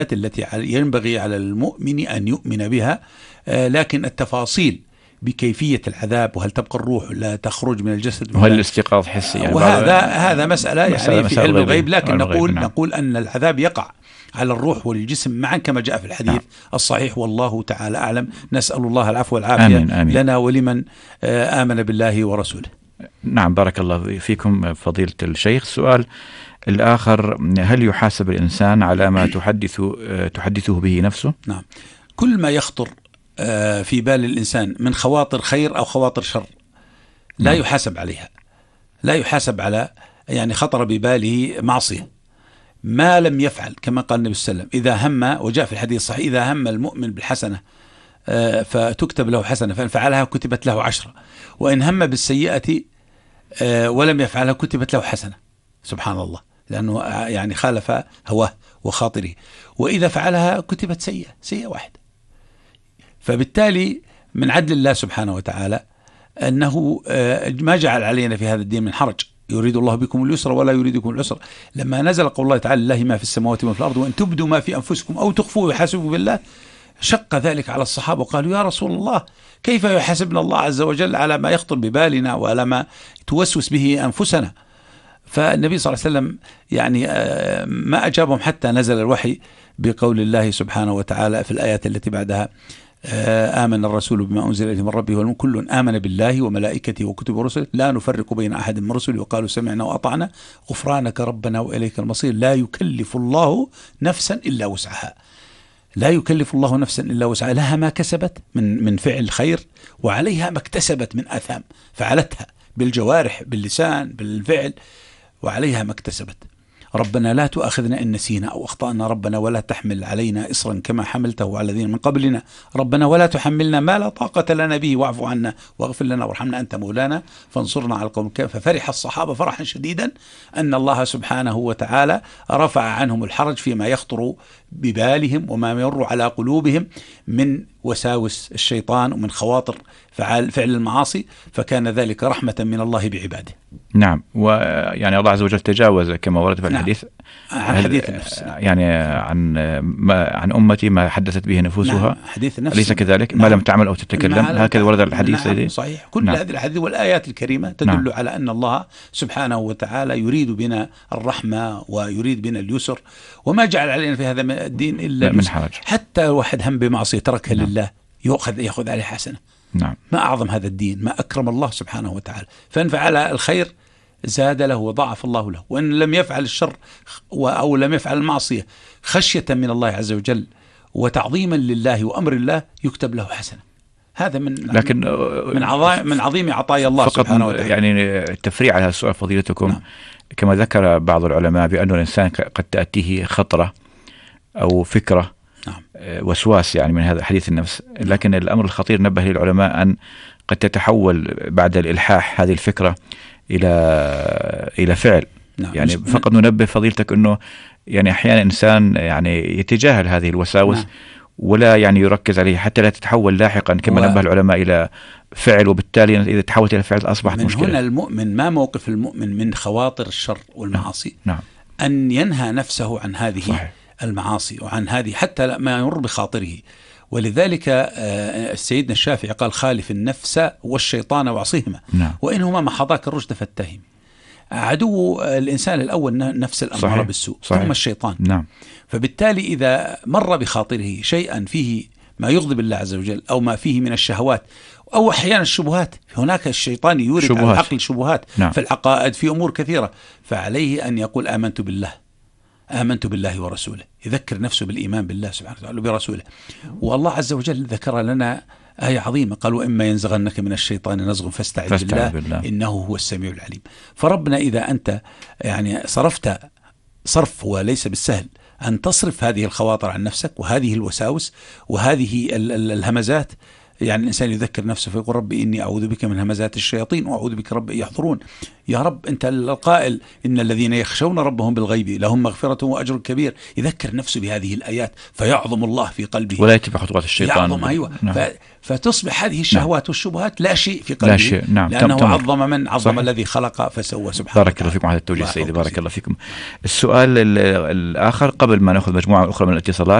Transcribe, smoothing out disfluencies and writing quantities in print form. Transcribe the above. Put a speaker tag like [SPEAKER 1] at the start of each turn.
[SPEAKER 1] التي ينبغي على المؤمن أن يؤمن بها، لكن التفاصيل بكيفية العذاب، وهل تبقى الروح لا تخرج من الجسد،
[SPEAKER 2] وهل الاستيقاظ حسي يعني،
[SPEAKER 1] وهذا مسألة يعني في علم الغيب، لكن
[SPEAKER 2] نعم.
[SPEAKER 1] نقول أن العذاب يقع على الروح والجسم معا كما جاء في الحديث الصحيح، والله تعالى أعلم. نسأل الله العفو والعافية آمين. لنا ولمن آمن بالله ورسوله.
[SPEAKER 2] نعم، بارك الله فيكم فضيلة الشيخ. السؤال الآخر: هل يحاسب الإنسان على ما تحدثه به نفسه؟
[SPEAKER 1] نعم، كل ما يخطر في بال الإنسان من خواطر خير أو خواطر شر لا يحاسب عليها، لا يحاسب على يعني خطر بباله معصية ما لم يفعل، كما قال النبي صلى الله عليه وسلم: إذا هم، وجاء في الحديث الصحيح: إذا هم المؤمن بالحسنة فتكتب له حسنة فإن فعلها كتبت له 10، وإن هم بالسيئة ولم يفعلها كتبت له حسنة. سبحان الله، لأنه يعني خالف هواه وخاطره. وإذا فعلها كتبت سيئة واحدة. فبالتالي من عدل الله سبحانه وتعالى أنه ما جعل علينا في هذا الدين من حرج، يريد الله بكم اليسر ولا يريد بكم العسر. لما نزل قول الله تعالى: لله ما في السماوات وما في الأرض وإن تبدوا ما في أنفسكم أو تخفوه يحاسبكم بالله، شق ذلك على الصحابة وقالوا: يا رسول الله، كيف يحاسبنا الله عز وجل على ما يخطر ببالنا وعلى ما توسوس به أنفسنا؟ فالنبي صلى الله عليه وسلم يعني ما أجابهم حتى نزل الوحي بقول الله سبحانه وتعالى في الآيات التي بعدها: آمن الرسول بما أنزل إليه من ربه والمؤمنون كل آمن بالله وملائكته وكتبه ورسله لا نفرق بين أحد من رسله وقالوا سمعنا وأطعنا غفرانك ربنا وإليك المصير. لا يكلف الله نفسا إلا وسعها، لا يكلف الله نفسا إلا وسعها، لها ما كسبت من فعل خير وعليها ما اكتسبت من آثام فعلتها بالجوارح باللسان بالفعل، وعليها ما اكتسبت. ربنا لا تؤاخذنا إن نسينا أو أخطأنا، ربنا ولا تحمل علينا إصرا كما حملته على الذين من قبلنا، ربنا ولا تحملنا ما لا طاقة لنا به واعف عنا واغفر لنا وارحمنا أنت مولانا فانصرنا على القوم الكافرين. ففرح الصحابة فرحا شديدا أن الله سبحانه وتعالى رفع عنهم الحرج فيما يخطر ببالهم وما يمر على قلوبهم من وساوس الشيطان ومن خواطر فعل المعاصي، فكان ذلك رحمة من الله بعباده.
[SPEAKER 2] نعم، ويعني الله عز وجل تجاوز كما ورد في الحديث
[SPEAKER 1] عن حديث النفس،
[SPEAKER 2] يعني عن أمتي ما حدثت به نفوسها.
[SPEAKER 1] حديث النفس
[SPEAKER 2] أليس كذلك؟ ما لم تعمل أو تتكلم، هكذا ورد الحديث.
[SPEAKER 1] صحيح، كل هذه الحديث والآيات الكريمة تدل على أن الله سبحانه وتعالى يريد بنا الرحمة ويريد بنا اليسر، وما جعل علينا في هذا الدين إلا
[SPEAKER 2] من حرج.
[SPEAKER 1] حتى واحد هم بمعصية تركها لله يأخذ عليه حسنة.
[SPEAKER 2] نعم،
[SPEAKER 1] ما أعظم هذا الدين، ما أكرم الله سبحانه وتعالى. فإن فعل الخير زاد له وضاعف الله له، وإن لم يفعل الشر أو لم يفعل المعصية خشية من الله عز وجل وتعظيما لله وأمر الله يكتب له حسنة. هذا من عظيم عطايا الله سبحانه وتعالى.
[SPEAKER 2] يعني التفريع على السؤال فضيلتكم. نعم. كما ذكر بعض العلماء بأن الإنسان قد تأتيه خطرة أو فكرة، نعم، وسواس يعني من هذا حديث النفس، لكن الأمر الخطير نبه للعلماء أن قد تتحول بعد الإلحاح هذه الفكرة إلى فعل. نعم. يعني فقط ننبه فضيلتك أنه يعني أحيانا إنسان يعني يتجاهل هذه الوساوس. نعم. ولا يعني يركز عليه حتى لا تتحول لاحقا كما نبه العلماء إلى فعل، وبالتالي إذا تحولت إلى فعل أصبحت مشكلة.
[SPEAKER 1] هنا المؤمن ما موقف المؤمن من خواطر الشر والمعاصي؟
[SPEAKER 2] نعم.
[SPEAKER 1] أن ينهى نفسه عن هذه صحيح. المعاصي وعن هذه حتى ما يمر بخاطره. ولذلك سيدنا الشافعي قال: خالف النفس والشيطان وعصيهما. نعم. وإنهما محضاك الرشد فاتهم. عدو الإنسان الأول نفس الأمارة بالسوء، ثم الشيطان.
[SPEAKER 2] نعم.
[SPEAKER 1] فبالتالي إذا مر بخاطره شيئا فيه ما يغضب الله عز وجل أو ما فيه من الشهوات أو أحيانا الشبهات، هناك الشيطان يورد على العقل شبهات. نعم. في العقائد في أمور كثيرة، فعليه أن يقول آمنت بالله ورسوله، يذكر نفسه بالإيمان بالله سبحانه وتعالى وبرسوله. والله عز وجل ذكر لنا آية عظيمة، قال: وإما ينزغنك من الشيطان نزغ فاستعذ بالله إنه هو السميع العليم. فربنا إذا أنت يعني صرفت صرف وليس بالسهل أن تصرف هذه الخواطر عن نفسك وهذه الوساوس وهذه الهمزات، يعني الإنسان يذكر نفسه فيقول ربي إني أعوذ بك من همزات الشياطين وأعوذ بك رب يحضرون. يا رب أنت القائل إن الذين يخشون ربهم بالغيب لهم مغفرة وأجر كبير، يذكر نفسه بهذه الآيات فيعظم الله في قلبه
[SPEAKER 2] ولا يتبع خطوات الشيطان.
[SPEAKER 1] يعظم أيوة. نعم. فتصبح هذه الشهوات والشبهات لا شيء في قلبه،
[SPEAKER 2] لا شيء. نعم.
[SPEAKER 1] لأنه عظم من عظم الذي خلق فسوى سبحانه.
[SPEAKER 2] بارك الله فيكم على التوجيه سيدي، بارك الله فيكم. السؤال الآخر قبل ما نأخذ مجموعة أخرى من الاتصالات.